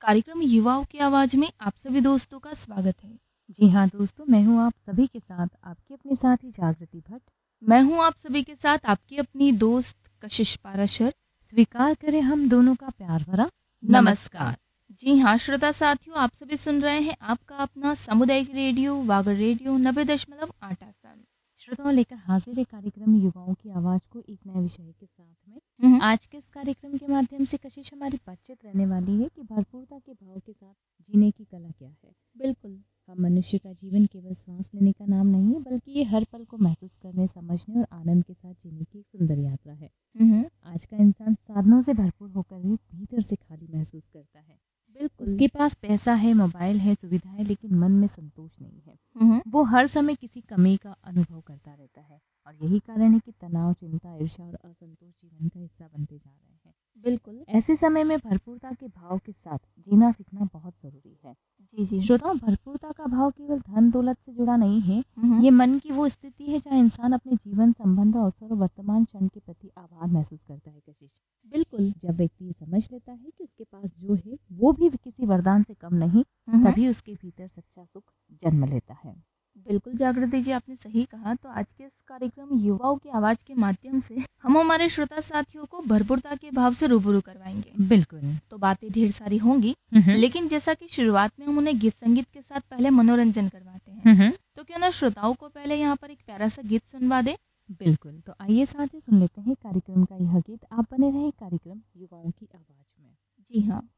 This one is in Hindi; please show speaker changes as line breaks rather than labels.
कार्यक्रम युवाओं की आवाज़ में आप सभी दोस्तों का स्वागत है।
जी हाँ दोस्तों, मैं हूँ आप सभी के साथ आपकी अपने साथी जागृति भट्ट।
मैं हूं आप सभी के साथ आपकी अपनी दोस्त कशिश पाराशर।
स्वीकार करें हम दोनों का प्यार भरा
नमस्कार। जी हाँ श्रोता साथियों, आप सभी सुन रहे हैं आपका अपना सामुदायिक रेडियो वागर रेडियो 90.8 FM।
श्रोताओं, लेकर हाजिर है कार्यक्रम युवाओं की आवाज़ को एक नए विषय के साथ में।
हम्म,
आज के इस कार्यक्रम के माध्यम से कशिश हमारी बातचीत रहने वाली है कि भरपूरता के भाव के साथ जीने की कला क्या है।
बिल्कुल।
हम मनुष्य का जीवन केवल सांस लेने का नाम नहीं है, बल्कि ये हर पल को महसूस करने, समझने और आनंद के साथ जीने की एक सुंदर यात्रा है।
हम्म,
आज का इंसान साधनों से भरपूर होकर भी भीतर से खाली महसूस करता है।
बिल्कुल।
उसके पास पैसा है, मोबाइल है, सुविधा है, लेकिन मन में संतोष नहीं है।
हम्म,
वो हर समय किसी कमी का अनुभव करता रहता है और यही कारण है कि तनाव, चिंता, ईर्ष्या और असंतोष जीवन का हिस्सा बनते जा रहे हैं।
बिल्कुल।
ऐसे समय में भरपूरता के भाव के साथ जीना सीखना बहुत जरूरी है।
जी जी।
श्रोताओं, भरपूरता का भाव केवल धन दौलत से जुड़ा नहीं है।
हम्म,
ये मन की वो स्थिति है जहाँ इंसान अपने जीवन, संबंध, अवसर और वर्तमान क्षण के प्रति आभार महसूस करता है। कशिश,
बिल्कुल।
जब व्यक्ति ये समझ लेता है कि उसके पास जो है वो भी किसी वरदान से कम नहीं,
हम्म,
तभी उसके भीतर सच्चा सुख जन्म लेता है।
बिल्कुल जागृति जी, आपने सही कहा। तो आज के इस कार्यक्रम युवाओं की आवाज़ के माध्यम से हम हमारे श्रोता साथियों को भरपूरता के भाव से रूबरू करवाएंगे।
बिल्कुल।
तो बातें ढेर सारी होंगी, लेकिन जैसा कि शुरुआत में हम उन्हें गीत संगीत के साथ पहले मनोरंजन करवाते हैं, तो क्यों ना श्रोताओं को पहले यहाँ पर एक प्यारा सा गीत सुनवा दे।
बिल्कुल, तो आइए साथ ही सुन लेते हैं कार्यक्रम का यह गीत। आप बने रहे कार्यक्रम युवाओं की आवाज में।
जी हाँ।